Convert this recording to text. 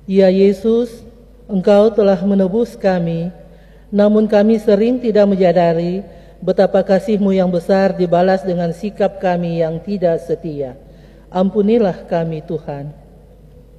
Ya Yesus, Engkau telah menebus kami, namun kami sering tidak menyadari betapa kasih-Mu yang besar dibalas dengan sikap kami yang tidak setia. Ampunilah kami Tuhan.